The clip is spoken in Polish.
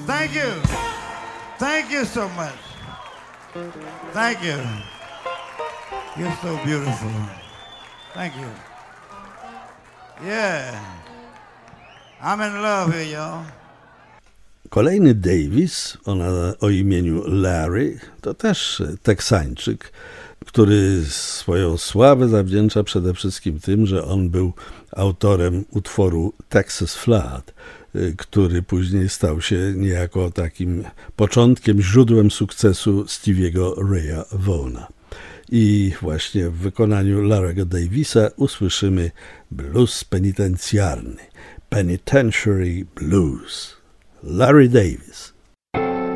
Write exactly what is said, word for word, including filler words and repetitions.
Thank you. Thank you so much. Thank you. You're so beautiful. Thank you. Yeah. I'm in love here, y'all. Kolejny Davis, ona o imieniu Larry, to też Teksańczyk, który swoją sławę zawdzięcza przede wszystkim tym, że on był autorem utworu Texas Flood, który później stał się niejako takim początkiem, źródłem sukcesu Stevie'ego Raya Vaughna. I właśnie w wykonaniu Larry'ego Davisa usłyszymy blues penitencjarny, Penitentiary Blues. Larry Davis.